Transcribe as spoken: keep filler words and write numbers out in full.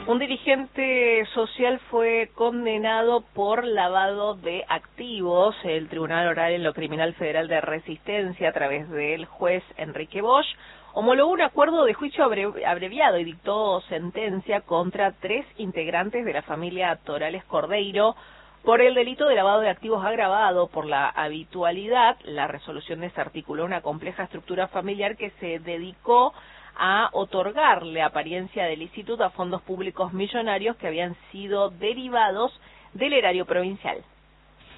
Un dirigente social fue condenado por lavado de activos. El Tribunal Oral en lo Criminal Federal de Resistencia, a través del juez Enrique Bosch, homologó un acuerdo de juicio abreviado y dictó sentencia contra tres integrantes de la familia Torales Cordeiro por el delito de lavado de activos agravado por la habitualidad. La resolución desarticuló una compleja estructura familiar que se dedicó a otorgarle apariencia de licitud a fondos públicos millonarios que habían sido derivados del erario provincial.